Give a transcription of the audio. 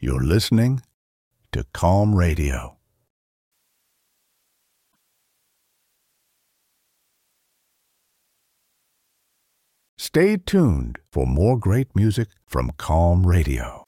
You're listening to Calm Radio. Stay tuned for more great music from Calm Radio.